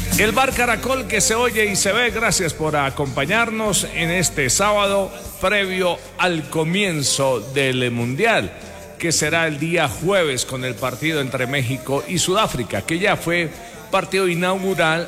El Bar Caracol que se oye y se ve, gracias por acompañarnos en este sábado previo al comienzo del Mundial, que será el día jueves con el partido entre México y Sudáfrica, que ya fue partido inaugural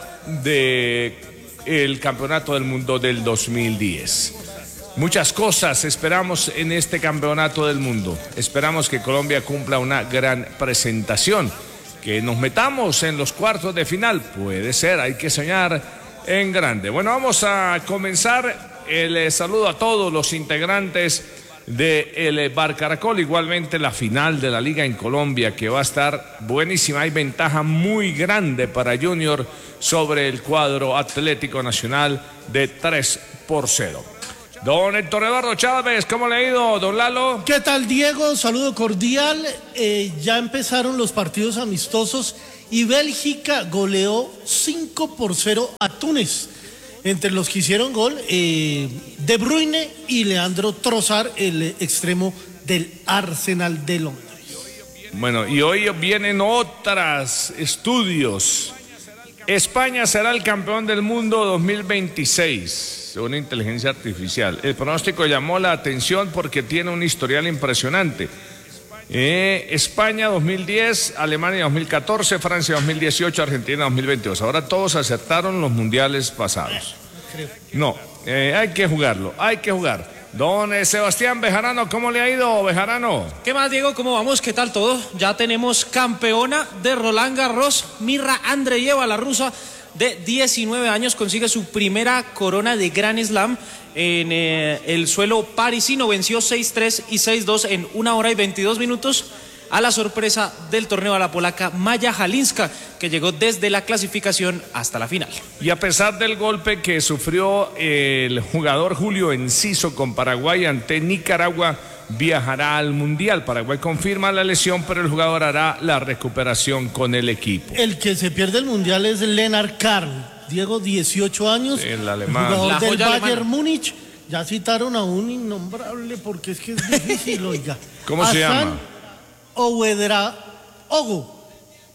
del Campeonato del Mundo del 2010. Muchas cosas esperamos en este Campeonato del Mundo. Esperamos que Colombia cumpla una gran presentación, que nos metamos en los cuartos de final. Puede ser, hay que soñar en grande. Bueno, vamos a comenzar. El saludo a todos los integrantes del Bar Caracol. Igualmente la final de la Liga en Colombia, que va a estar buenísima. Hay ventaja muy grande para Junior sobre el cuadro Atlético Nacional de 3-0. Don Héctor Eduardo Chávez, ¿cómo le ha ido, don Lalo? ¿Qué tal, Diego? Saludo cordial. Ya empezaron los partidos amistosos y Bélgica goleó 5-0 a Túnez. Entre los que hicieron gol, De Bruyne y Leandro Trossard, el extremo del Arsenal de Londres. Bueno, y hoy vienen otros estudios. España será el campeón del mundo 2026. Una inteligencia artificial. El pronóstico llamó la atención porque tiene un historial impresionante. España 2010, Alemania 2014, Francia 2018, Argentina 2022. Ahora todos acertaron los mundiales pasados. No, hay que jugarlo, hay que jugar. Don Sebastián Bejarano, ¿cómo le ha ido, Bejarano? ¿Qué más, Diego? ¿Cómo vamos? ¿Qué tal todo? Ya tenemos campeona de Roland Garros, Mirra Andreeva, la rusa de 19 años, consigue su primera corona de Grand Slam en el suelo parisino. Venció 6-3 y 6-2 en 1 hora y 22 minutos a la sorpresa del torneo, a la polaca Maya Halinska, que llegó desde la clasificación hasta la final. Y a pesar del golpe que sufrió el jugador Julio Enciso con Paraguay ante Nicaragua, viajará al Mundial. Paraguay confirma la lesión, pero el jugador hará la recuperación con el equipo. El que se pierde el Mundial es Lennart Karl. Diego, 18 años, el alemán, jugador del Bayern Múnich. Ya citaron a un innombrable porque es que es difícil, oiga. ¿Cómo se llama? Ouedraogo.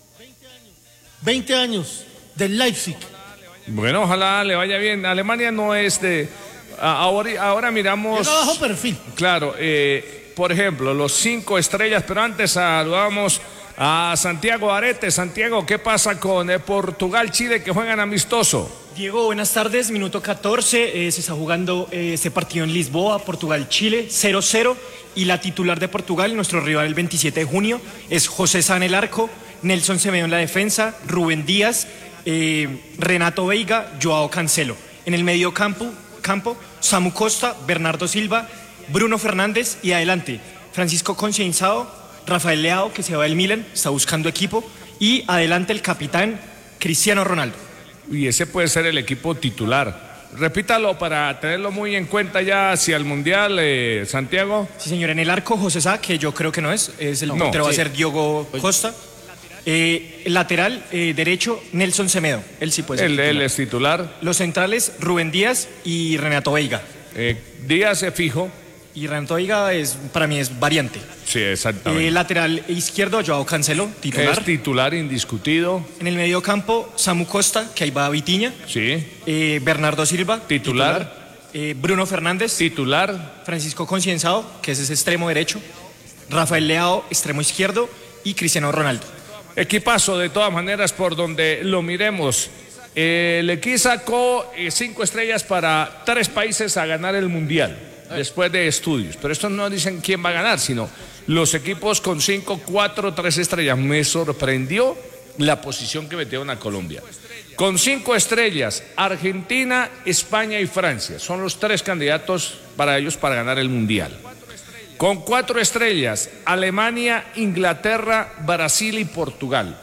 20 años, del Leipzig. Bueno, ojalá le vaya bien. Alemania no es de... Ahora miramos... Llega bajo perfil. Claro, por ejemplo, los 5 estrellas, pero antes saludamos a Santiago Arete. Santiago, ¿qué pasa con Portugal, Chile, que juegan amistoso? Diego, buenas tardes, minuto 14, se está jugando este partido en Lisboa, Portugal-Chile, 0-0, y la titular de Portugal, nuestro rival el 27 de junio, es José Sá en el arco, Nelson Semedo en la defensa, Rubén Díaz, Renato Veiga, Joao Cancelo. En el medio campo, Samu Costa, Bernardo Silva, Bruno Fernández y adelante Francisco Conceição, Rafael Leao, que se va del Milan, está buscando equipo, y adelante el capitán Cristiano Ronaldo. Y ese puede ser el equipo titular. Repítalo para tenerlo muy en cuenta ya hacia el Mundial, Santiago. Sí, señor, en el arco José Sá, que yo creo que no es el portero, va a ser Diogo Costa. El lateral derecho, Nelson Semedo, él sí puede ser él es titular. Los centrales, Rubén Díaz y Renato Veiga. Díaz es fijo. Y Renato Veiga para mí es variante. Sí, exactamente. Lateral izquierdo, Joao Cancelo, titular. Es titular indiscutido. En el medio campo, Samu Costa, que ahí va Vitinha. Sí. Bernardo Silva, titular. Bruno Fernández, titular. Francisco Conceição, que es ese extremo derecho. Rafael Leao, extremo izquierdo. Y Cristiano Ronaldo. Equipazo de todas maneras por donde lo miremos. El equipo sacó 5 estrellas para 3 países a ganar el Mundial. Después de estudios, pero estos no dicen quién va a ganar, sino los equipos con 5, 4, 3 estrellas. Me sorprendió la posición que metieron a Colombia. Con 5 estrellas, Argentina, España y Francia son los 3 candidatos para ellos para ganar el Mundial. Con 4 estrellas, Alemania, Inglaterra, Brasil y Portugal.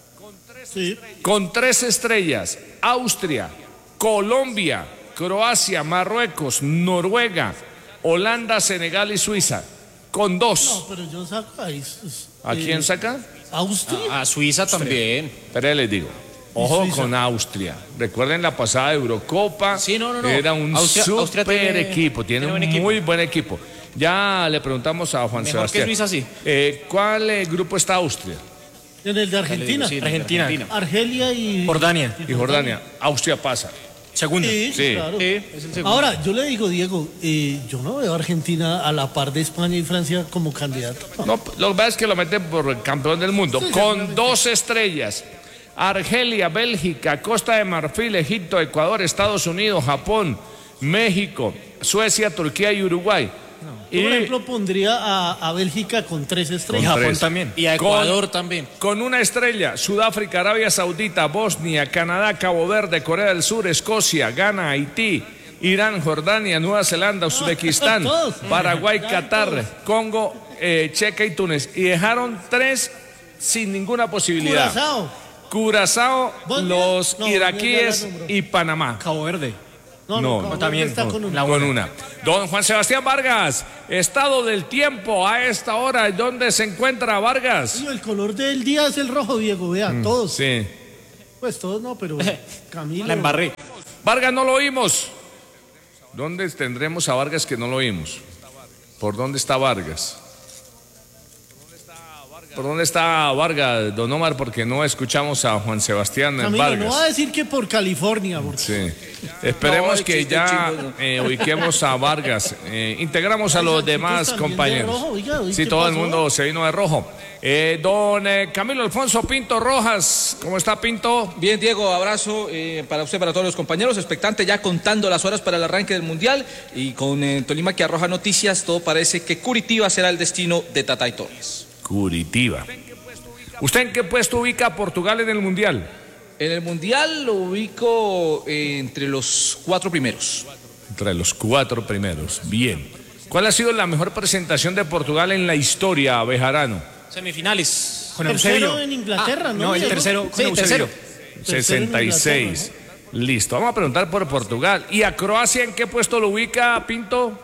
Sí. Con 3 estrellas, Austria, Colombia, Croacia, Marruecos, Noruega, Holanda, Senegal y Suiza. Con 2. No, pero yo saco ahí. ¿A quién saca? Austria. A Suiza también. Pero les digo, ojo con Austria. Recuerden la pasada Eurocopa. Sí, no. Era un Austria super equipo. Tiene un muy buen equipo. Ya le preguntamos a Juan Mejor Sebastián. que Suiza, sí. ¿Cuál grupo está Austria? En el de Argentina. Sí, Argentina. Argelia y Jordania. Y Jordania. Austria pasa. Segundo. Sí, Sí. claro. Sí, es el segundo. Ahora, yo le digo, Diego, yo no veo a Argentina a la par de España y Francia como candidato. No, lo que pasa es que lo meten por el campeón del mundo, con 2 estrellas. Argelia, Bélgica, Costa de Marfil, Egipto, Ecuador, Estados Unidos, Japón, México, Suecia, Turquía y Uruguay. Yo, por ejemplo, pondría a Bélgica con 3 Y estrellas. Japón 3. también. Y a Ecuador también. Con 1 estrella, Sudáfrica, Arabia Saudita, Bosnia, Canadá, Cabo Verde, Corea del Sur, Escocia, Ghana, Haití, Irán, Jordania, Nueva Zelanda, Uzbekistán, todos. Paraguay, Ya Qatar, todos. Congo, Checa y Túnez. Y dejaron 3 sin ninguna posibilidad. Curazao, Bosnia, los no, iraquíes Bosnia ya la nombró. y Panamá. Cabo Verde. No, Cabo también, Verde está no, con un- la Con una. Don Juan Sebastián Vargas, estado del tiempo a esta hora. ¿Dónde se encuentra Vargas? Sí, el color del día es el rojo, Diego, vea, todos. Sí. Pues todos no, pero Camilo. La embarré. Vargas no lo oímos. ¿Dónde tendremos a Vargas que no lo oímos? ¿Por dónde está Vargas? ¿Por dónde está Vargas, don Omar? Porque no escuchamos a Juan Sebastián Camilo, Vargas. no va a decir que por California, porque Sí. Esperemos No, que chiste ya chimbo, ubiquemos a Vargas. Integramos a los Santitos demás también de compañeros. rojo, oiga, Sí, ¿qué todo el pasó? mundo se vino de rojo. Don Camilo Alfonso Pinto Rojas, ¿cómo está Pinto? Bien, Diego, abrazo para usted, para todos los compañeros. Expectante ya contando las horas para el arranque del Mundial. Y con Tolima que arroja noticias, todo parece que Curitiba será el destino de Tatay Torres. Curitiba. ¿Usted en qué puesto ubica a Portugal en el Mundial? En el Mundial lo ubico entre los 4 primeros. Entre los 4 primeros. Bien. ¿Cuál ha sido la mejor presentación de Portugal en la historia, Bejarano? Semifinales. Con tercero Eusebio. en Inglaterra, ¿no? No, el Diego? tercero con Sí, Eusebio. tercero. 66. Listo, vamos a preguntar por Portugal. ¿Y a Croacia en qué puesto lo ubica, Pinto?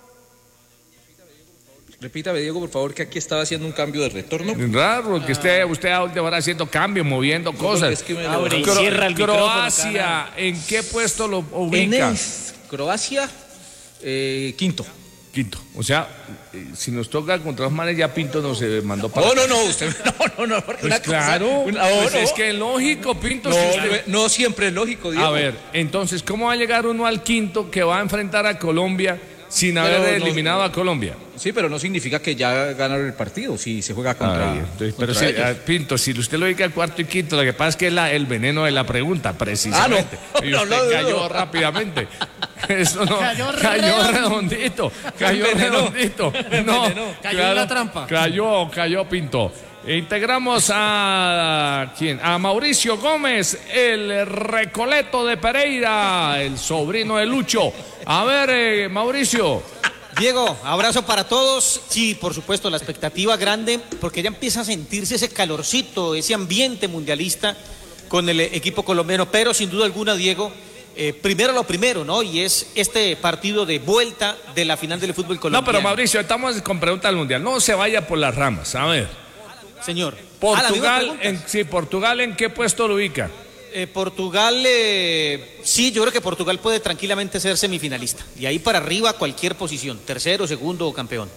Repítame, Diego, por favor, que aquí estaba haciendo un cambio de retorno. Raro que usted ahora haciendo cambios, moviendo cosas. Es que me Abre y Cro- cierra el micrófono, Croacia, ¿en qué puesto lo En ubica? Croacia, quinto. Quinto. O sea, si nos toca contra los manes, ya Pinto nos mandó para. No, usted, no, porque Pues una cosa- claro, no, es que es lógico, Pinto. no, si usted- no siempre es lógico, Diego. A ver, entonces, ¿cómo va a llegar uno al quinto que va a enfrentar a Colombia sin haber no- eliminado a Colombia? Sí, pero no significa que ya ganaron el partido si se juega contra, Ay, entonces, pero contra si, ellos. Pinto, si usted lo ubica cuarto y quinto, lo que pasa es que es el veneno de la pregunta, precisamente. Y No, usted no, cayó rápidamente. Eso no, Cayó redondito, cayó envenenó. redondito. No, Cayó en la trampa. Cayó Pinto. Integramos a ¿quién? A Mauricio Gómez, el Recoleto de Pereira, el sobrino de Lucho. A ver, Mauricio. Diego, abrazo para todos. Sí, por supuesto, la expectativa grande, porque ya empieza a sentirse ese calorcito, ese ambiente mundialista con el equipo colombiano. Pero sin duda alguna, Diego, primero lo primero, ¿no? Y es este partido de vuelta de la final del fútbol colombiano. No, pero Mauricio, estamos con pregunta al mundial. No se vaya por las ramas. A ver. Señor. Portugal, Portugal, ¿en qué puesto lo ubica? Portugal, sí, yo creo que Portugal puede tranquilamente ser semifinalista. Y ahí para arriba cualquier posición, tercero, segundo o campeón.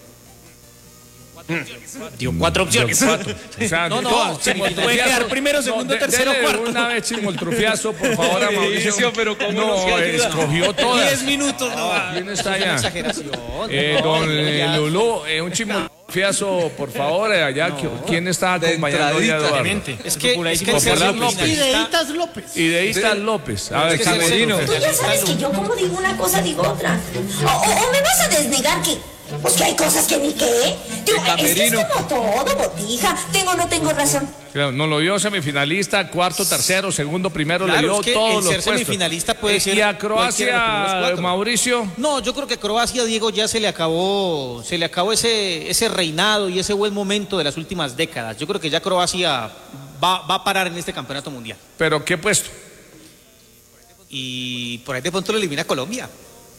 Dio 4 opciones. O sea, No, no, todas, se chimoltrufiazo. puede quedar primero, segundo, tercero, dele cuarto. Una vez chimoltrufiazo, por favor, a Mauricio. Mauricio, pero ¿cómo no, no se ayuda? escogió todas. 10 minutos. No. ¿Quién está Una allá? exageración. Don Lulú, un chimoltrufiazo, por favor, allá. ¿Quién está De acompañando a entradita. Eduardo? Es que el Popular ser López. Y semifinalista- de Itas López. Y de Itas López. A ver, Es que ser Camerino. Tú ya sabes que yo como digo una cosa digo otra. O me vas a desnegar que... Pues que hay cosas que ni qué. Digo, es que es como todo, botija. Tengo o no tengo razón. Claro, nos lo dio semifinalista, cuarto, tercero, segundo, primero, Claro, le dio es que todos el los ser puestos. semifinalista puede ser ¿Y a cualquiera de los primeros Croacia, cuatro. Mauricio? No, yo creo que Croacia, Diego, ya se le acabó ese reinado y ese buen momento de las últimas décadas. Yo creo que ya Croacia va a parar en este campeonato mundial. ¿Pero qué puesto? Y por ahí de pronto lo elimina Colombia.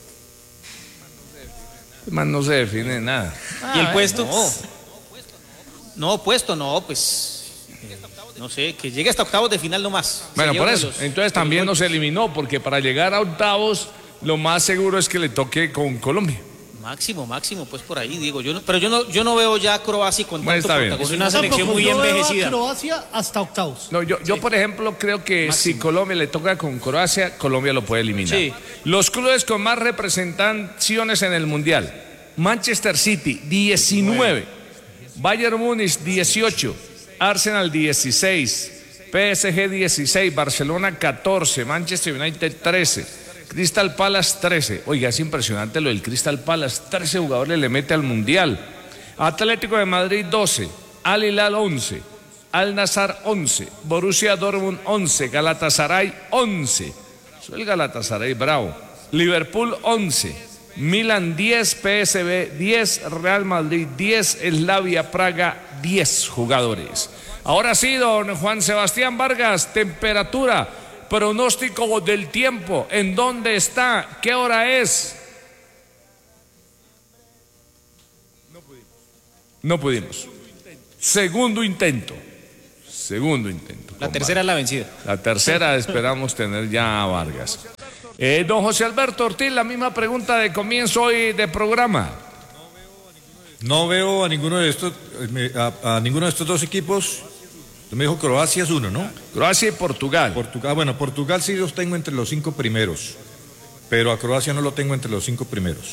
Más no se define nada. ¿Y el puesto? No, puesto, no, pues. No sé, que llegue hasta octavos de final nomás. Bueno, Sería por uno de eso. los- Entonces de los también golpes. nos eliminó, porque para llegar a octavos, lo más seguro es que le toque con Colombia. Máximo, pues por ahí, digo. Pero yo no veo ya a Croacia con tanto está bien. protagonismo. Es una selección muy Yo veo a envejecida. Croacia hasta octavos. No, yo por ejemplo creo que si Colombia le toca con Croacia, Colombia lo puede eliminar. Sí. Los clubes con más representaciones en el Mundial. Manchester City, 19. Bayern Múnich, 18. Arsenal, 16. PSG, 16. Barcelona, 14. Manchester United, 13. Crystal Palace, 13. Oiga, es impresionante lo del Crystal Palace. 13 jugadores le mete al Mundial. Atlético de Madrid, 12. Al Hilal, 11. Al Nassr, 11. Borussia Dortmund, 11. Galatasaray, 11. Soy el Galatasaray bravo. Liverpool, 11. Milan, 10. PSV, 10. Real Madrid, 10. Slavia Praga, 10 jugadores. Ahora sí, don Juan Sebastián Vargas, temperatura, pronóstico del tiempo, ¿en dónde está? ¿Qué hora es? No pudimos. Segundo intento. La tercera es la vencida. La tercera esperamos tener ya a Vargas. Don José Alberto Ortiz, la misma pregunta de comienzo hoy de programa. No veo a ninguno de estos, a ninguno de estos dos equipos. Usted me dijo Croacia es uno, ¿no? Croacia y Portugal. Portugal sí los tengo entre los 5 primeros, pero a Croacia no lo tengo entre los 5 primeros.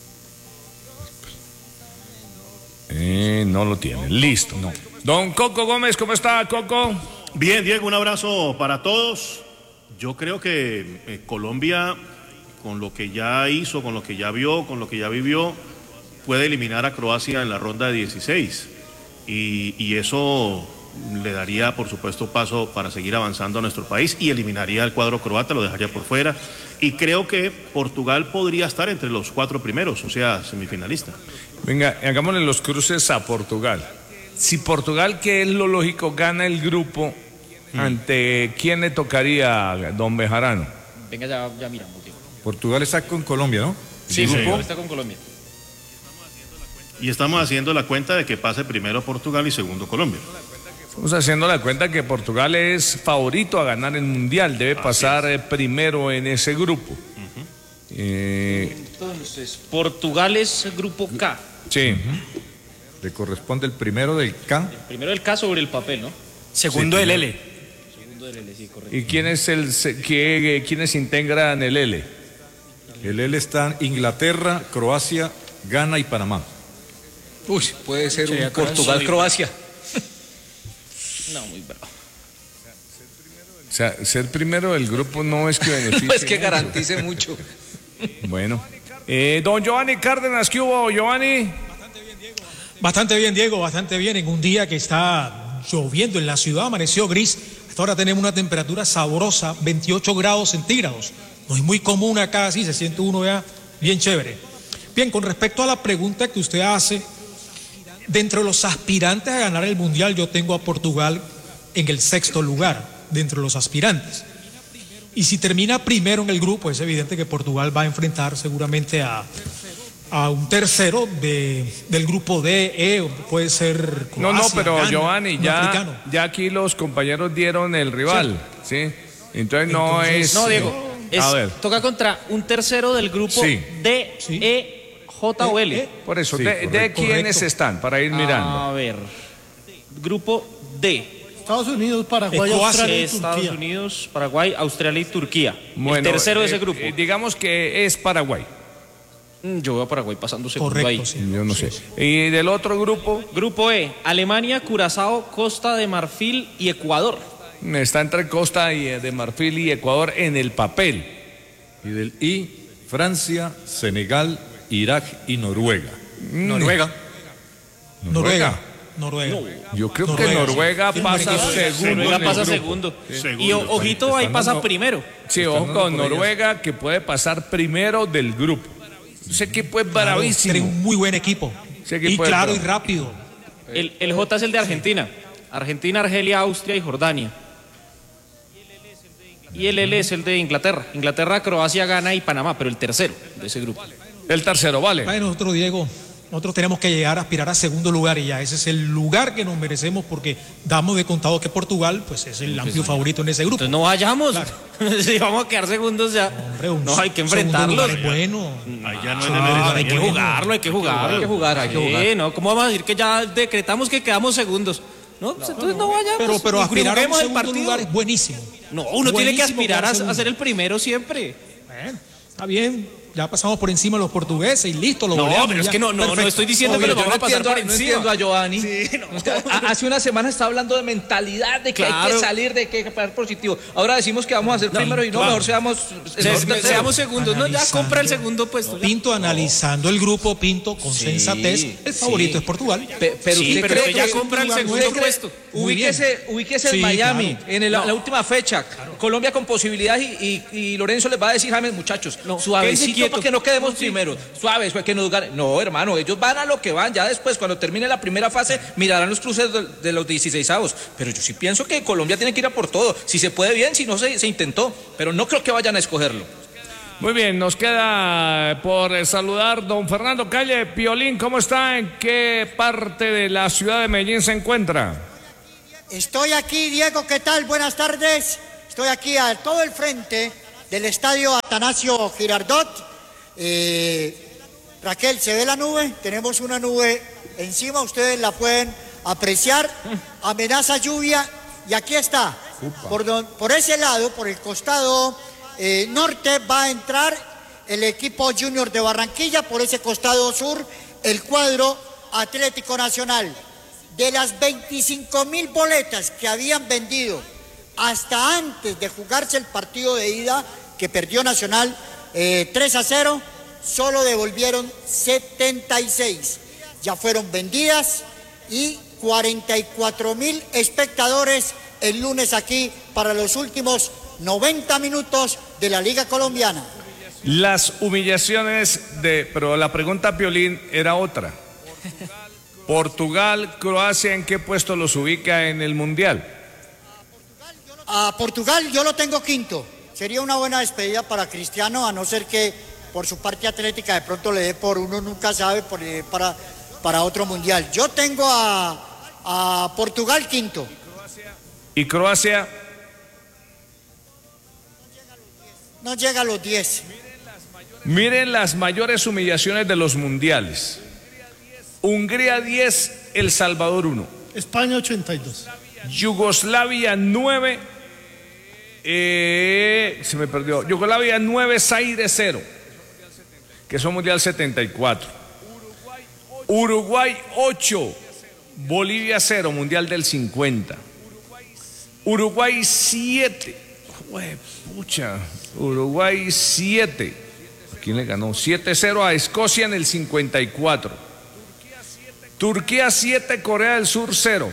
No lo tienen. Listo. No. Don Coco Gómez, ¿cómo está, Coco? Bien, Diego, un abrazo para todos. Yo creo que Colombia, con lo que ya hizo, con lo que ya vio, con lo que ya vivió, puede eliminar a Croacia en la ronda de 16. Y eso le daría, por supuesto, paso para seguir avanzando a nuestro país y eliminaría al cuadro croata, lo dejaría por fuera. Y creo que Portugal podría estar entre los 4 primeros, o sea, semifinalista. Venga, hagámosle los cruces a Portugal. Si Portugal, que es lo lógico, gana el grupo, ¿ante quién le tocaría, don Bejarano? Venga, ya miramos. Portugal está con Colombia, ¿no? Sí, Portugal está con Colombia. Y estamos haciendo la cuenta de que pase primero Portugal y segundo Colombia. Estamos haciendo la cuenta que Portugal es favorito a ganar el Mundial, debe pasar primero en ese grupo. Entonces, Portugal es grupo K. Sí. Le corresponde el primero del K. El primero del K sobre el papel, ¿no? Segundo del L. Segundo del L, sí, correcto. ¿Y quiénes integran el L? El L está Inglaterra, Croacia, Ghana y Panamá. Uy, puede ser un Portugal-Croacia. No, muy bravo. O sea, ser primero del grupo no es que beneficie. No es que garantice mucho. Bueno. Don Giovanni Cárdenas, ¿qué hubo, Giovanni? Bastante bien, Diego, bastante bien. En un día que está lloviendo en la ciudad, amaneció gris. Hasta ahora tenemos una temperatura sabrosa, 28 grados centígrados. No es muy común acá, así se siente uno ya bien chévere. Bien, con respecto a la pregunta que usted hace, dentro de los aspirantes a ganar el Mundial, yo tengo a Portugal en el 6º lugar, dentro de los aspirantes. Y si termina primero en el grupo, es evidente que Portugal va a enfrentar seguramente a un tercero del grupo D, E, puede ser Croacia, pero Ghana, Giovanni, ya aquí los compañeros dieron el rival, ¿sí? Entonces no es... No, Diego, toca contra un tercero del grupo D, E, J o L. Por eso, ¿de quiénes están? Para ir mirando. A ver, grupo D. Estados Unidos, Paraguay, Australia y Turquía. Estados Unidos, Paraguay, Australia y Turquía. Bueno, el tercero de ese grupo. Digamos que es Paraguay. Yo veo a Paraguay pasando segundo ahí. Sí. Yo no sé. ¿Y del otro grupo? Grupo E, Alemania, Curazao, Costa de Marfil y Ecuador. Está entre Costa de Marfil y Ecuador en el papel. Y del I, Francia, Senegal, Irak y Noruega. Noruega. Yo creo que Noruega pasa segundo. Noruega pasa segundo. Y ojito, ahí pasa primero. Sí, ojo con Noruega, que puede pasar primero del grupo. Ese equipo es bravísimo. Tiene un muy buen equipo. Y claro y rápido. El J es el de Argentina. Argentina, Argelia, Austria y Jordania. Y el L es el de Inglaterra. Inglaterra, Croacia, Ghana y Panamá, pero el tercero de ese grupo. El tercero, vale. Nosotros, Diego, nosotros tenemos que llegar a aspirar a segundo lugar y ya ese es el lugar que nos merecemos porque damos de contado que Portugal pues es el amplio favorito en ese grupo. Entonces no vayamos, Claro. si vamos a quedar segundos ya. Hombre, No, hay que enfrentarlos. Es bueno. Allá no es Hay que jugarlo, hay que jugarlo. Sí, no, ¿cómo vamos a decir que ya decretamos que quedamos segundos? No, pues entonces no vayamos. Pero Y aspirar a un juguemos el segundo partido. lugar es buenísimo. No, uno tiene que Buenísimo aspirar quedar a ser el primero siempre. Bueno, está bien. Ya pasamos por encima de los portugueses y listo, lo No, goleamos. pero es ya. que no Perfecto. estoy diciendo que Oye, lo vamos a pasar por no encima. entiendo a Giovanni. Hace una semana estaba hablando de mentalidad, de que hay Claro. que salir, de que hay que parar positivo. Ahora decimos que vamos a ser primero y no, claro. mejor seamos Seamos segundos. No, ya Analizando. compra el segundo puesto. Pinto analizando el grupo, Pinto con sensatez. El favorito es Portugal. Pero Sí, usted pero cree usted ya que compra el segundo usted cree- puesto. Muy bien. Ubíquese Sí, en Miami, claro. en la última fecha. Colombia con posibilidades y Lorenzo les va a decir, James, muchachos, suavecito quieto. para que no quedemos primeros. Suaves, que nos ganen. No, hermano, ellos van a lo que van. Ya después, cuando termine la primera fase, mirarán los cruces de los 16avos. Pero yo sí pienso que Colombia tiene que ir a por todo. Si se puede bien, si no se intentó. Pero no creo que vayan a escogerlo. Muy bien, nos queda por saludar don Fernando Calle. Piolín, ¿cómo está? ¿En qué parte de la ciudad de Medellín se encuentra? Estoy aquí, Diego, ¿qué tal? Buenas tardes. Estoy aquí a todo el frente del estadio Atanasio Girardot. Raquel, ¿se ve la nube? Tenemos una nube encima, ustedes la pueden apreciar. Amenaza lluvia y aquí está. Por ese lado, por el costado norte, va a entrar el equipo Junior de Barranquilla. Por ese costado sur, el cuadro Atlético Nacional. De las 25.000 boletas que habían vendido hasta antes de jugarse el partido de ida, que perdió Nacional 3-0, solo devolvieron 76. Ya fueron vendidas y 44.000 espectadores el lunes aquí para los últimos 90 minutos de la Liga Colombiana. Las humillaciones pero la pregunta, Piolín, era otra. Portugal, Croacia, ¿en qué puesto los ubica en el Mundial? A Portugal yo lo tengo quinto. Sería una buena despedida para Cristiano, a no ser que por su parte atlética de pronto le dé por uno, nunca sabe, para otro mundial. Yo tengo a Portugal quinto. ¿Y Croacia? No llega a los 10. Miren las mayores humillaciones de los mundiales. Hungría 10, El Salvador 1. España 82. Yugoslavia 9. Se me perdió. Yugoslavia 9, Zaire 0. Que son Mundial 74. Uruguay 8. Bolivia 0, Mundial del 50. Uruguay 7. Pucha. Uruguay 7. ¿A quién le ganó? 7-0 a Escocia en el 54. Turquía 7, Corea del Sur 0.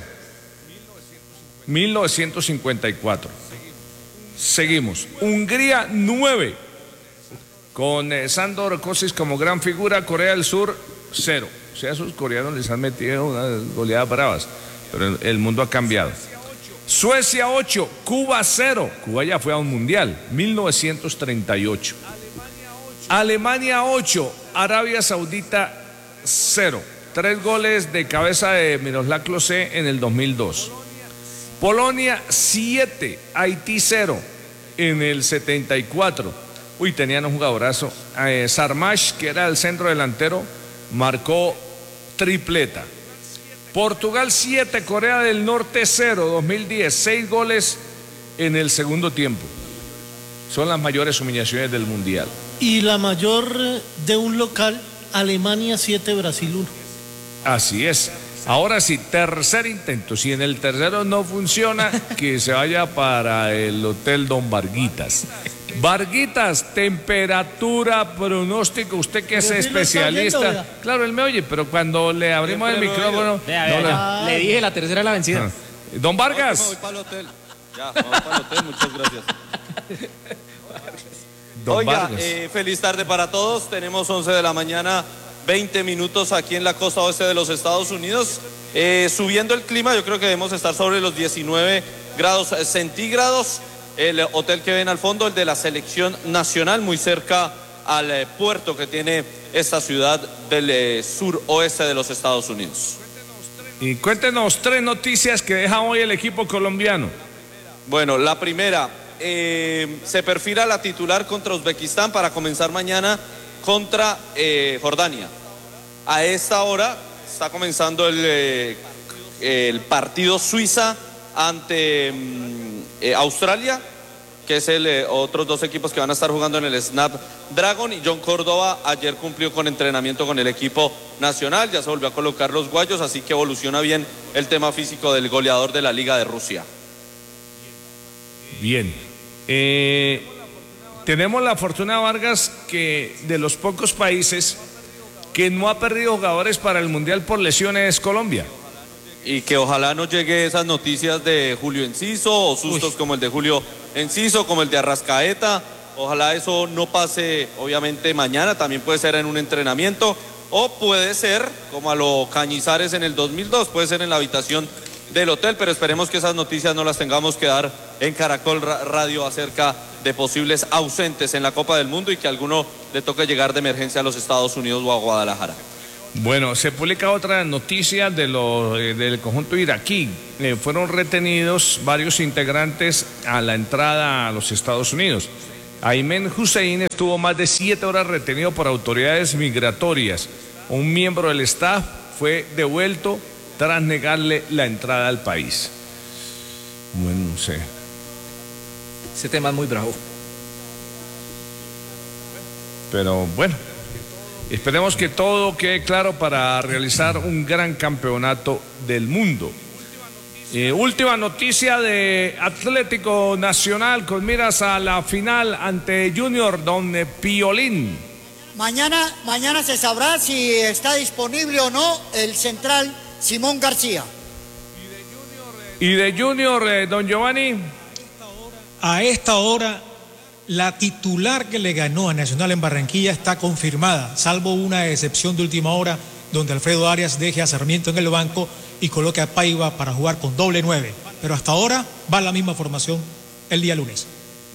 1954. Seguimos. Hungría 9. Con Sandor Kosic como gran figura. Corea del Sur 0. O sea, a esos coreanos les han metido unas goleadas bravas. Pero el mundo ha cambiado. Suecia 8, Cuba 0. Cuba ya fue a un mundial. 1938. Alemania 8, Arabia Saudita 0. 3 goles de cabeza de Miroslav Klose en el 2002. Polonia 7, Haití 0 en el 74. Uy, tenían un jugadorazo. Sarmash, que era el centro delantero, marcó tripleta. Portugal 7, Corea del Norte 0, 2010. 6 goles en el segundo tiempo. Son las mayores humillaciones del Mundial. Y la mayor de un local, Alemania 7, Brasil 1. Así es. Ahora sí, tercer intento. Si en el tercero no funciona, que se vaya para el Hotel Don Varguitas. Varguitas, temperatura, pronóstico. Usted que es especialista. Claro, él me oye, pero cuando le abrimos el micrófono. Le dije la tercera es la vencida. Don Vargas. Me voy para el hotel. Ya, me voy para el hotel, muchas gracias. Don Oiga, Vargas. feliz tarde para todos. Tenemos 11 de la mañana, 20 minutos aquí en la costa oeste de los Estados Unidos. Subiendo el clima, yo creo que debemos estar sobre los 19 grados centígrados. El hotel que ven al fondo, el de la selección nacional, muy cerca al puerto que tiene esta ciudad del suroeste de los Estados Unidos. Y cuéntenos 3 noticias que deja hoy el equipo colombiano. Bueno, la primera, se perfila la titular contra Uzbekistán para comenzar mañana contra Jordania. A esta hora está comenzando el partido Suiza ante Australia, que es otros 2 equipos que van a estar jugando en el Snapdragon, y John Córdoba ayer cumplió con entrenamiento con el equipo nacional, ya se volvió a colocar los guayos, así que evoluciona bien el tema físico del goleador de la Liga de Rusia. Bien. Tenemos la fortuna, Vargas, que de los pocos países que no ha perdido jugadores para el Mundial por lesiones es Colombia. Y que ojalá no llegue esas noticias de Julio Enciso o sustos como el de Julio Enciso, como el de Arrascaeta. Ojalá eso no pase, obviamente mañana, también puede ser en un entrenamiento, o puede ser como a lo Cañizares en el 2002, puede ser en la habitación del hotel, pero esperemos que esas noticias no las tengamos que dar en Caracol Radio acerca de posibles ausentes en la Copa del Mundo y que a alguno le toque llegar de emergencia a los Estados Unidos o a Guadalajara. Bueno, se publica otra noticia del conjunto iraquí. Fueron retenidos varios integrantes a la entrada a los Estados Unidos. Ayman Hussein estuvo más de 7 horas retenido por autoridades migratorias. Un miembro del staff fue devuelto tras negarle la entrada al país. Bueno, no sé. Ese tema es muy bravo. Pero bueno, esperemos que todo quede claro para realizar un gran campeonato del mundo. Última noticia de Atlético Nacional con miras a la final ante Junior Don Piolín. Mañana se sabrá si está disponible o no el central Simón García. ¿Y de Junior, don Giovanni? A esta hora, la titular que le ganó a Nacional en Barranquilla está confirmada, salvo una excepción de última hora, donde Alfredo Arias deje a Sarmiento en el banco y coloque a Paiva para jugar con doble 9. Pero hasta ahora va la misma formación el día lunes.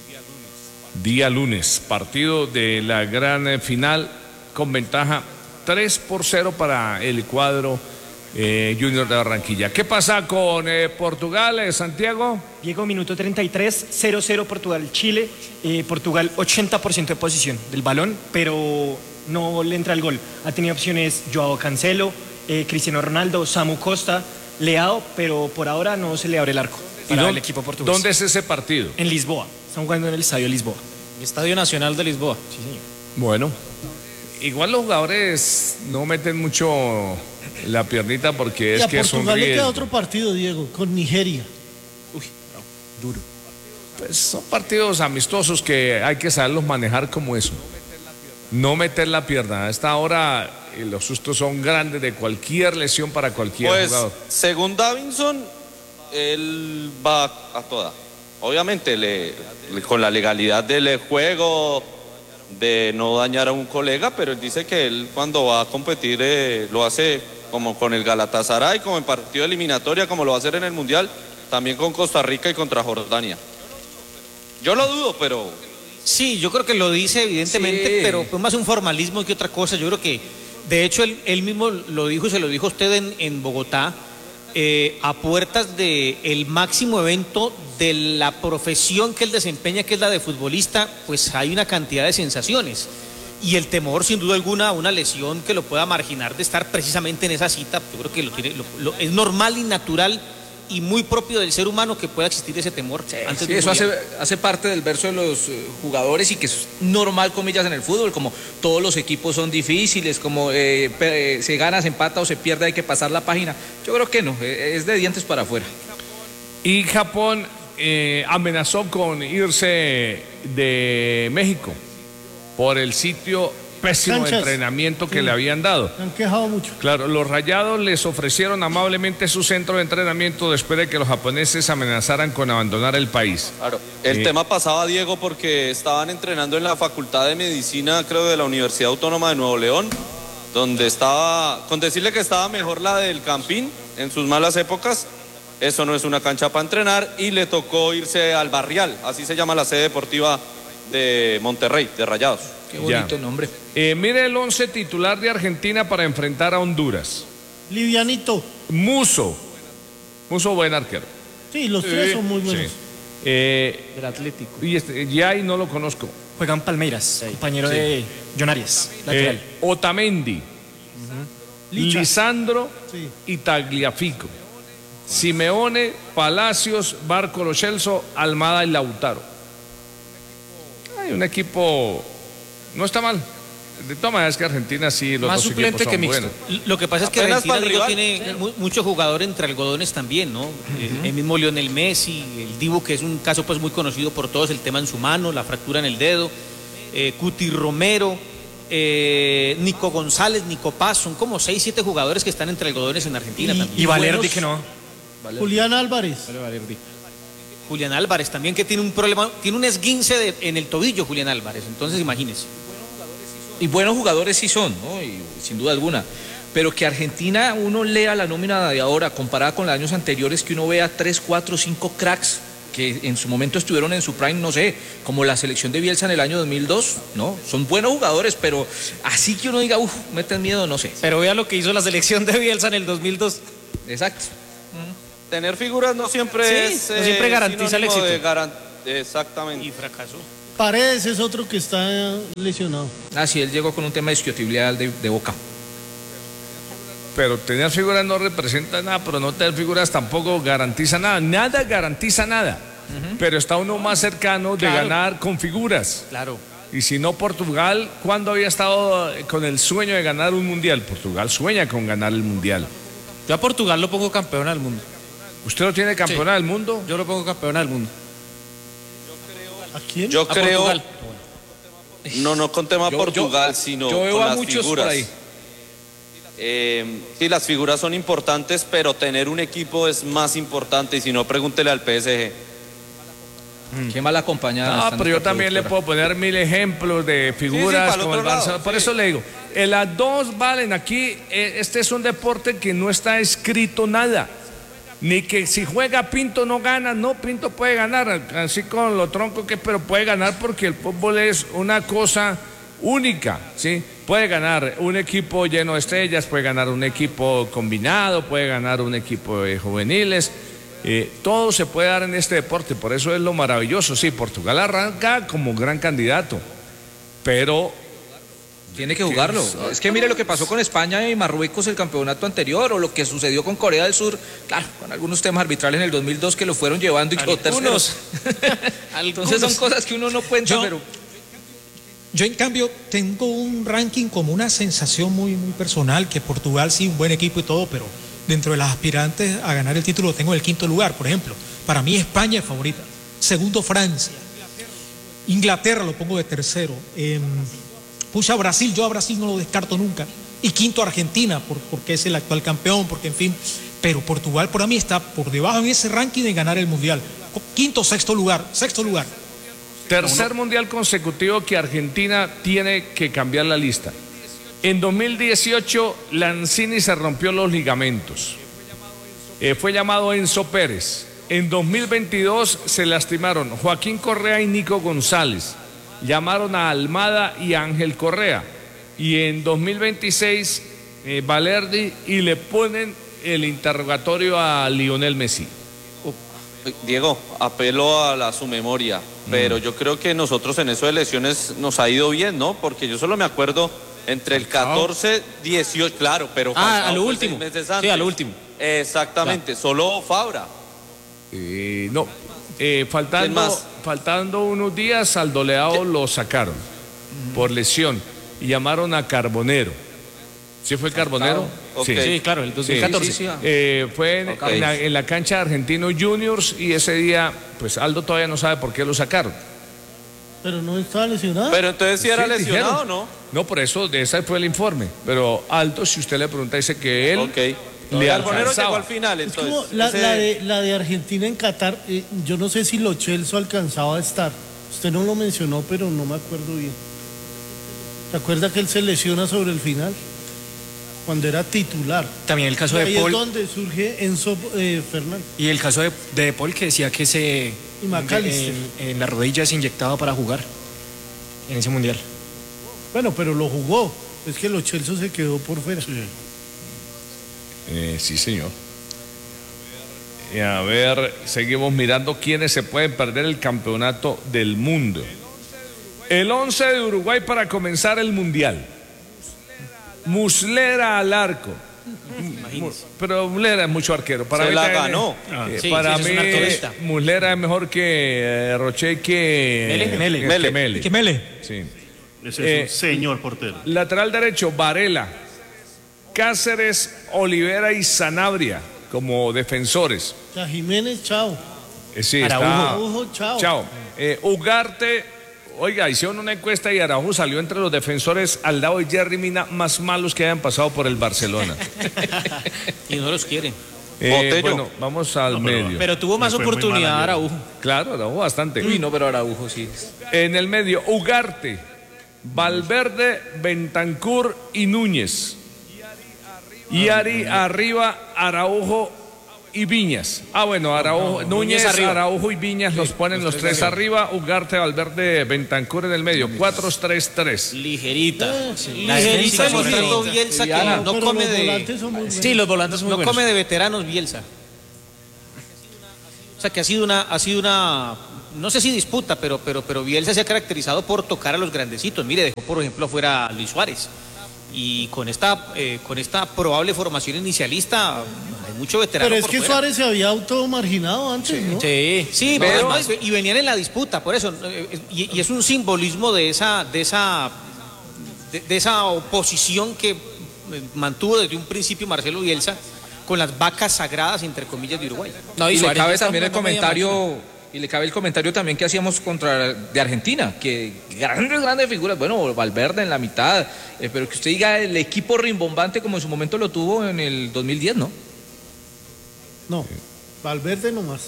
Día lunes, partido de la gran final con ventaja 3-0 para el cuadro Junior de Barranquilla. ¿Qué pasa con Portugal, Santiago? Diego, minuto 33, 0-0 Portugal-Chile. Portugal 80% de posición del balón, pero no le entra el gol. Ha tenido opciones Joao Cancelo, Cristiano Ronaldo, Samu Costa, Leao, pero por ahora no se le abre el arco para el equipo portugués. ¿Dónde es ese partido? En Lisboa. Están jugando en el Estadio Lisboa. El Estadio Nacional de Lisboa. Sí, señor. Bueno, igual los jugadores no meten mucho la piernita porque es que es un riesgo. Y a Portugal le queda otro partido, Diego, con Nigeria. Uy, duro. Pues son partidos amistosos que hay que saberlos manejar como eso. No meter la pierna. A esta hora los sustos son grandes de cualquier lesión para cualquier jugador. Según Davinson, él va a toda. Obviamente con la legalidad del juego, de no dañar a un colega, pero él dice que él cuando va a competir lo hace como con el Galatasaray, como en partido de eliminatoria, como lo va a hacer en el Mundial, también con Costa Rica y contra Jordania. Yo lo dudo, pero... Sí, yo creo que lo dice evidentemente, sí, pero es más un formalismo que otra cosa. Yo creo que, de hecho, él mismo lo dijo y se lo dijo a usted en Bogotá, a puertas del máximo evento de la profesión que él desempeña, que es la de futbolista, pues hay una cantidad de sensaciones. Y el temor, sin duda alguna, a una lesión que lo pueda marginar de estar precisamente en esa cita, yo creo que es normal y natural y muy propio del ser humano que pueda existir ese temor. Sí, eso hace parte del verso de los jugadores y que es normal, comillas, en el fútbol, como todos los equipos son difíciles, como se gana, se empata o se pierde, hay que pasar la página. Yo creo que no, es de dientes para afuera. Y Japón amenazó con irse de México por el sitio pésimo entrenamiento que le habían dado. Me han quejado mucho. Claro, los Rayados les ofrecieron amablemente su centro de entrenamiento después de que los japoneses amenazaran con abandonar el país. Claro, el tema pasaba, Diego, porque estaban entrenando en la Facultad de Medicina, creo, de la Universidad Autónoma de Nuevo León, donde estaba, con decirle que estaba mejor la del Campín en sus malas épocas, eso no es una cancha para entrenar, y le tocó irse al Barrial, así se llama la sede deportiva de Monterrey, de Rayados. Qué bonito el nombre. Mire el 11 titular de Argentina para enfrentar a Honduras. Livianito. Muso buen arquero. Sí, los tres son muy buenos. Sí. El Atlético. Y ya ahí no lo conozco. Juegan Palmeiras, compañero de John Arias, lateral. Otamendi, Lisandro y Tagliafico. Simeone, Palacios, Barco, Lo Celso, Almada y Lautaro. Hay un equipo, no está mal. De todas maneras que Argentina sí, los más dos suplente equipos son que mixto. buenos. Lo que pasa es que Apenas Argentina para el digo, rival. tiene mucho jugador entre algodones también, ¿no? El mismo Lionel Messi, el Dibu, que es un caso pues muy conocido por todos, el tema en su mano, la fractura en el dedo, Cuti Romero, Nico González, Nico Paz, son como 6, 7 jugadores que están entre algodones en Argentina también. Y Valerdi que no. Julián Álvarez. Julián Álvarez también, que tiene un problema, tiene un esguince en el tobillo, Julián Álvarez, entonces imagínense. Y buenos jugadores sí son, ¿no? Y sin duda alguna. Pero que Argentina, uno lea la nómina de ahora comparada con los años anteriores, que uno vea 3, 4, 5 cracks que en su momento estuvieron en su prime, no sé, como la selección de Bielsa en el año 2002, ¿no? Son buenos jugadores, pero así que uno diga, meten miedo, no sé. Pero vea lo que hizo la selección de Bielsa en el 2002. Exacto. Tener figuras no siempre es no siempre garantiza el sinónimo éxito. Exactamente. Y fracasó. Paredes es otro que está lesionado. Sí, él llegó con un tema de isquiotibial de Boca. Pero tener figuras no representa nada, pero no tener figuras tampoco garantiza nada. Nada garantiza nada. Pero está uno más cercano de ganar con figuras. Claro. Y si no, Portugal, ¿cuándo había estado con el sueño de ganar un mundial? Portugal sueña con ganar el mundial. Yo a Portugal lo pongo campeón del mundo. ¿Usted lo tiene campeona del mundo? Yo lo pongo campeón del mundo. ¿A quién? Yo creo. Portugal. No con tema Portugal, sino yo veo con a las muchos figuras. por ahí. Sí, las figuras son importantes, pero tener un equipo es más importante. Y si no, pregúntele al PSG. Qué mal acompañada. No, está pero yo nuestra también le productora. puedo poner 1000 ejemplos de figuras para el como el otro lado, Barça. Por sí. eso le digo, las dos valen aquí. Este es un deporte que no está escrito nada. Ni que si juega Pinto no gana. No, Pinto puede ganar, así con lo tronco que es, pero puede ganar porque el fútbol es una cosa única, ¿sí? Puede ganar un equipo lleno de estrellas, puede ganar un equipo combinado, puede ganar un equipo de juveniles. Todo se puede dar en este deporte, por eso es lo maravilloso. Sí, Portugal arranca como gran candidato, pero Tiene que jugarlo. Es que mire lo que pasó con España y Marruecos el campeonato anterior, o lo que sucedió con Corea del Sur, claro, con algunos temas arbitrales en el 2002 que lo fueron llevando y quedó terceros. Entonces son cosas que uno no cuenta, pero... Yo en cambio tengo un ranking como una sensación muy personal, que Portugal sí, un buen equipo y todo, pero dentro de las aspirantes a ganar el título tengo el 5.º lugar, por ejemplo. Para mí España es favorita. Segundo, Francia. Inglaterra lo pongo de tercero. Puse a Brasil, yo a Brasil no lo descarto nunca. Y 5.º Argentina, porque es el actual campeón, porque en fin. Pero Portugal para mí está por debajo en ese ranking de ganar el Mundial. 5.º, sexto lugar. tercer mundial consecutivo que Argentina tiene que cambiar la lista. En 2018 Lanzini se rompió los ligamentos. Fue llamado Enzo Pérez. En 2022 se lastimaron Joaquín Correa y Nico González. Llamaron a Almada y a Ángel Correa. Y en 2026 Valerdi, y le ponen el interrogatorio a Lionel Messi. Diego, apelo a su memoria, pero yo creo que nosotros en eso de lesiones nos ha ido bien, ¿no? Porque yo solo me acuerdo entre el 14, 18, claro, pero... a lo fue último. 6 meses antes. Sí, a lo último. Exactamente, solo Fabra. Faltando unos días al Doleado lo sacaron por lesión y llamaron a Carbonero. ¿Sí fue Carbonero? Okay. Sí, claro, el 2014. Sí. Fue en la cancha de Argentinos Juniors, y ese día, pues Aldo todavía no sabe por qué lo sacaron. Pero no estaba lesionado. Pero entonces sí era Sí, lesionado, dijeron. ¿no? No, por eso, de ese fue el informe. Pero Aldo, si usted le pregunta, dice que él le Carbonero llegó alcanzaba. al final, Es entonces. como la de Argentina en Qatar. Yo no sé si Lo Celso alcanzaba a estar. Usted no lo mencionó, pero no me acuerdo bien. ¿Se acuerda que él se lesiona sobre el final? Cuando era titular. También el caso de Ahí es Paul. donde surge Enzo Fernández. Y el caso de Paul, que decía que Y McAllister. en la rodilla se inyectaba para jugar. en ese mundial. Bueno, pero lo jugó. Es que Lo Celso se quedó por fuera. Sí, señor. Y a ver, seguimos mirando quiénes se pueden perder el campeonato del mundo. El 11 de Uruguay para comenzar el mundial. Muslera al arco. Pero Muslera es mucho arquero. Para se mí la ganó. Para mí, Muslera es mejor que Roche que Mele. Sí. Ese es un señor portero. Lateral derecho, Varela, Cáceres, Olivera y Sanabria como defensores. Ya Jiménez, chao. Sí, Araujo, chao. Ugarte, oiga, hicieron una encuesta y Araujo salió entre los defensores al lado de Jerry Mina más malos que hayan pasado por el Barcelona. Y no los quieren. Bueno, vamos al medio. Pero tuvo más oportunidad Araujo. Claro, Araujo bastante. Uy, no, pero Araujo sí. En el medio, Ugarte, Valverde, Bentancur y Núñez. Y arriba, Araujo y Viñas. Bueno, Araujo, Núñez, Araujo y Viñas los ponen los tres arriba. Ugarte, Valverde, Bentancur en el medio. 4-3-3. Ligerita. Ligerita. Bielsa que no come de... Sí, los volantes son muy buenos. No come de veteranos Bielsa. O sea que ha sido una no sé si disputa, pero Bielsa se ha caracterizado por tocar a los grandecitos. Mire, dejó por ejemplo afuera a Luis Suárez. Y con esta probable formación inicialista hay mucho veterano. Pero es por que fuera. Suárez se había automarginado antes, ¿no? Sí, pero además, y venían en la disputa, por eso. Y es un simbolismo de esa oposición que mantuvo desde un principio Marcelo Bielsa con las vacas sagradas, entre comillas, de Uruguay. No, y le cabe también el comentario, y le cabe el comentario también que hacíamos de Argentina, que grandes figuras, bueno, Valverde en la mitad, pero que usted diga el equipo rimbombante como en su momento lo tuvo en el 2010, ¿no? No, Valverde nomás.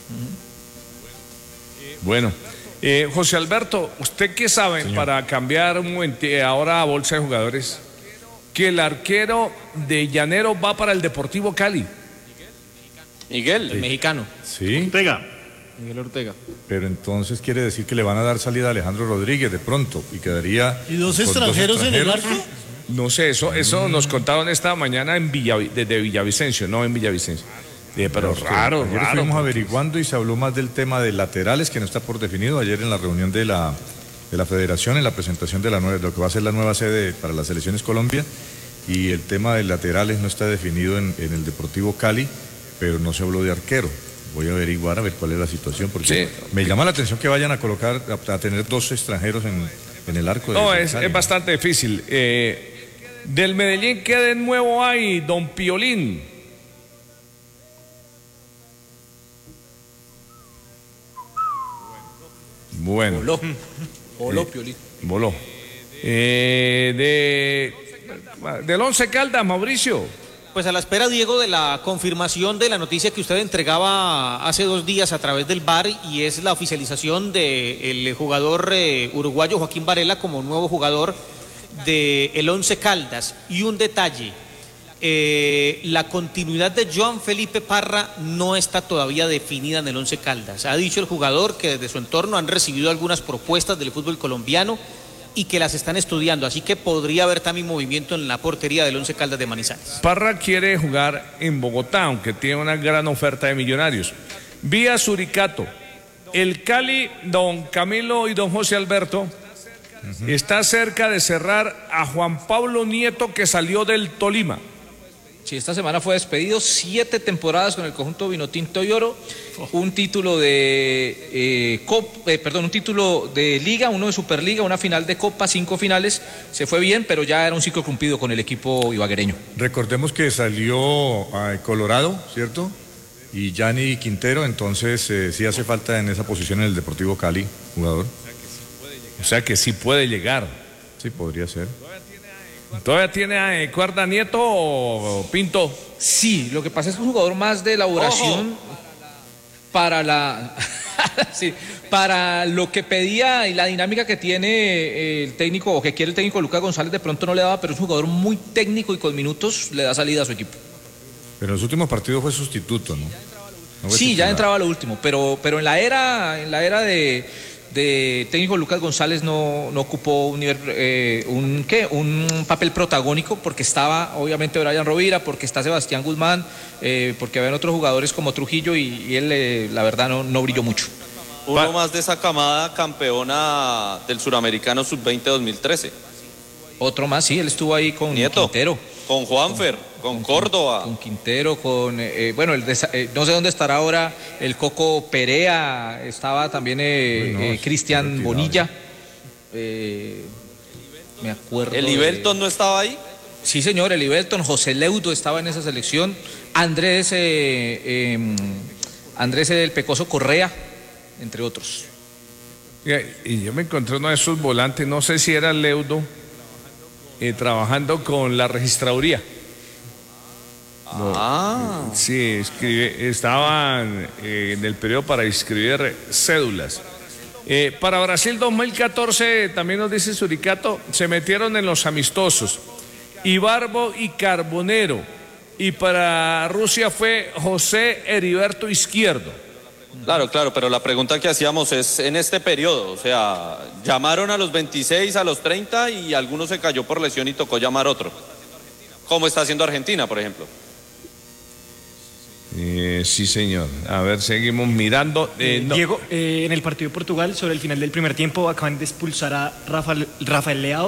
Bueno, José Alberto, ¿usted qué sabe para cambiar un momento ahora a bolsa de jugadores? Que el arquero de Llanero va para el Deportivo Cali. Miguel, el mexicano. Sí. Miguel Ortega. Pero entonces quiere decir que le van a dar salida a Alejandro Rodríguez de pronto y quedaría... ¿Y dos extranjeros en el arco? No sé, eso nos contaron esta mañana desde Villavicencio, no en Villavicencio. Pero raro. Ayer fuimos averiguando y se habló más del tema de laterales, que no está por definido. Ayer en la reunión de la federación, en la presentación de lo que va a ser la nueva sede para las selecciones Colombia, y el tema de laterales no está definido en el Deportivo Cali, pero no se habló de arquero. Voy a averiguar a ver cuál es la situación, porque me llama la atención que vayan a colocar, a tener dos extranjeros en el arco. No, es bastante difícil. Del Medellín, ¿qué de nuevo hay, don Piolín? Bueno. Voló, Piolín. Voló. Del Once Caldas, Mauricio. Pues a la espera, Diego, de la confirmación de la noticia que usted entregaba hace 2 días a través del VAR, y es la oficialización del jugador uruguayo Joaquín Varela como nuevo jugador del Once Caldas. Y un detalle, la continuidad de Joan Felipe Parra no está todavía definida en el Once Caldas. Ha dicho el jugador que desde su entorno han recibido algunas propuestas del fútbol colombiano y que las están estudiando, así que podría haber también movimiento en la portería del Once Caldas de Manizales. Parra quiere jugar en Bogotá, aunque tiene una gran oferta de Millonarios. Vía Suricato, el Cali, don Camilo y don José Alberto, está cerca de cerrar a Juan Pablo Nieto, que salió del Tolima. Sí, esta semana fue despedido, 7 temporadas con el conjunto Vinotinto y Oro, un título de un título de Liga, uno de Superliga, una final de Copa, 5 finales, se fue bien, pero ya era un ciclo cumplido con el equipo ibaguereño. Recordemos que salió a Colorado, ¿cierto? Y Gianni Quintero, entonces sí hace falta en esa posición en el Deportivo Cali, jugador. O sea que sí puede llegar. Sí, podría ser. ¿Todavía tiene cuerda Nieto o Pinto? Sí, lo que pasa es que es un jugador más de elaboración para para lo que pedía y la dinámica que tiene el técnico, o que quiere el técnico Lucas González, de pronto no le daba, pero es un jugador muy técnico y con minutos le da salida a su equipo. Pero en los últimos partidos fue sustituto, ¿no? Sí, ya entraba a lo último, pero en la era de técnico Lucas González no ocupó un papel protagónico, porque estaba obviamente Brian Rovira, porque está Sebastián Guzmán, porque habían otros jugadores como Trujillo y él la verdad no brilló mucho. Uno más de esa camada campeona del Suramericano Sub-20 2013. Otro más, sí, él estuvo ahí con Nieto, Quintero. Con Juanfer, con Córdoba. Con Quintero, no sé dónde estará ahora el Coco Perea, estaba también Cristian Bonilla. Me acuerdo. ¿El Ibelton no estaba ahí? Sí, señor, el Ibelton. José Leudo estaba en esa selección. Andrés del Pecoso Correa, entre otros. Y yo me encontré uno de esos volantes, no sé si era Leudo, trabajando con la registraduría. Sí, estaban en el periodo para inscribir cédulas. Para Brasil 2014, también nos dice Suricato, se metieron en los amistosos Ibarbo y Carbonero. Y para Rusia fue José Heriberto Izquierdo. Claro, pero la pregunta que hacíamos es en este periodo, o sea, llamaron a los 26, a los 30 y alguno se cayó por lesión y tocó llamar otro. ¿Cómo está haciendo Argentina, por ejemplo? Sí, señor. A ver, seguimos mirando. Diego, en el partido de Portugal, sobre el final del primer tiempo, acaban de expulsar a Rafael Leao.